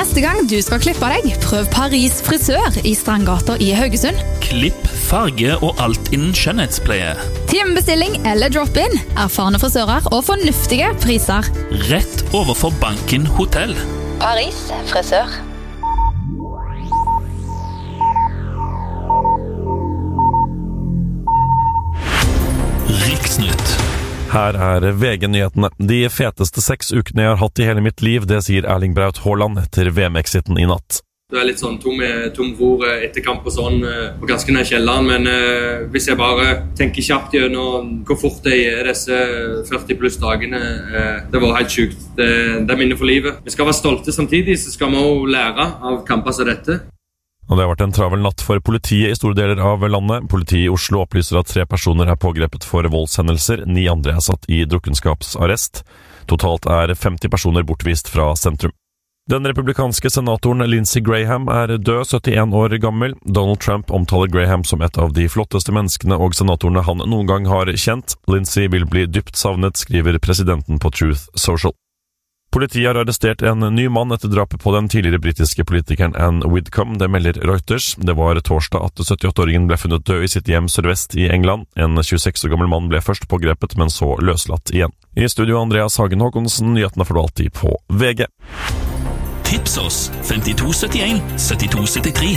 Neste gang du skal klippe deg, prøv Paris frisør i Strandgata i Haugesund. Klipp, farge og alt innen skjønnhetspleie. Timebestilling eller drop-in, erfarne frisører og fornuftige priser. Rett overfor Banken Hotell. Paris frisør. Riksnytt. Her VG-nyhetene. De feteste 6 ukene jeg har hatt i hele mitt liv, det sier Erling Braut Haaland etter VM-exiten i natt. Det litt sånn tom for etter kamp og sånn, og ganske ned i kjelleren, men hvis jeg bare tenker kjapt gjennom hvor fort det er disse 40 pluss dagene, det var helt sykt. Det minner for livet. Vi skal være stolte samtidig, så skal vi også lære av kamper som dette. Og det har vært en travel natt for politiet i store deler av landet. Politiet i Oslo opplyser at 3 personer er pågrepet for voldshendelser, 9 andre er satt i drukkenskapsarrest. Totalt er 50 personer bortvist fra sentrum. Den republikanske senatoren Lindsey Graham er død, 71 år gammel. Donald Trump omtaler Graham som et av de flotteste menneskene og senatorene han noen gang har kjent. Lindsey vil bli dypt savnet, skriver presidenten på Truth Social. Politiet har arrestert en ny mann etter drapet på den tidligere britiske politikeren Anne Widdecombe, det melder Reuters. Det var torsdag at 78-åringen ble funnet død i sitt hjem sørvest i England. En 26 år gammel mann ble først pågrepet, men så løslatt igjen. I studio Andreas Hagen Håkonsen, nyhetene får du alltid på VG. Tips oss 5271 7273.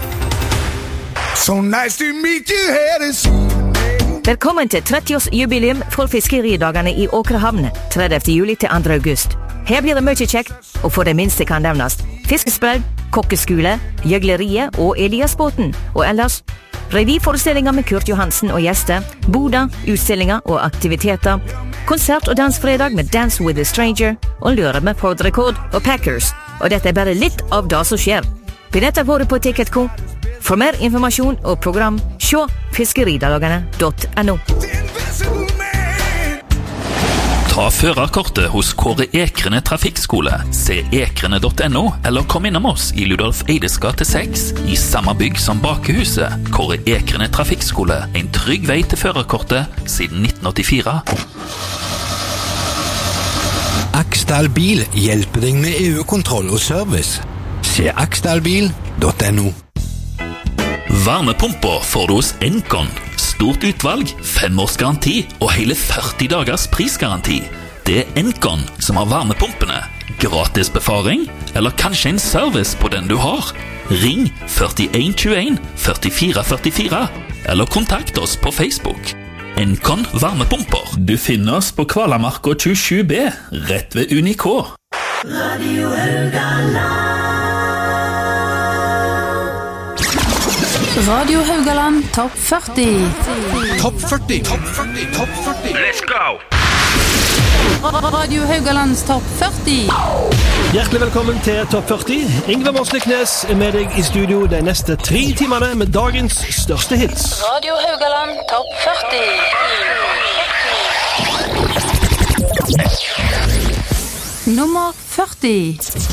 So nice to meet you here this evening. Velkommen til 30-årsjubileum for fiskeridagene i Åkrehamn, 30. juli til 2. august. Her blir det mye kjekt, og for det minste kan nevnes fiskesprell, kokkeskole, gjøgleriet og Eliasbåten, og ellers revyforestillinger med Kurt Johansen og gjester, boder, utstillinger og aktiviteter, konsert og dansfredag med Dance with a Stranger, og lørdag med Ford Record og Packers. Og dette er bare litt av det som skjer. Billetter får du på Ticketco. For mer informasjon og program, se fiskeridagene.no. Ta førerkortet hos Kåre Ekrene Trafikkskole. Se ekrene.no, eller kom innom oss i Ludolf Eides gate 6, i samme bygg som Bakehuset. Kåre Ekrene Trafikkskole, en trygg vei til førerkortet siden 1984. Aksdal Bil hjelper deg med EU-kontroll og service. Se aksdalbil.no. Varmepumper får du hos Encon. Stort utvalg, 5 års garanti og hele 40 dagers prisgaranti. Det er Encon som har varmepumpene. Gratis befaring, eller kanskje en service på den du har. Ring 4121 4444, eller kontakt oss på Facebook. Encon varmepumper. Du finner oss på Kvalamarka 27B, rett ved Unik. Radio Haugaland. Radio Haugaland Topp 40. Topp 40. Topp 40. Topp 40. Let's go! Radio Haugalands Topp 40. Hjertelig velkommen til Topp 40. Ingvar Morsliknes er med deg i studio de neste 3 timene med dagens største hits. Radio Haugaland Topp 40. Nummer 40.